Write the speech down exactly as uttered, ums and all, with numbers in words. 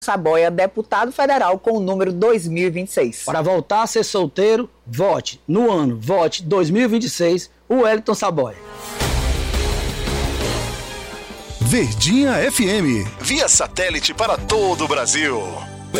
Saboia, deputado federal com o número dois mil e vinte e seis. Para voltar a ser solteiro, vote. No ano, vote dois mil e vinte e seis, o Wellington Saboia. Verdinha F M, via satélite para todo o Brasil.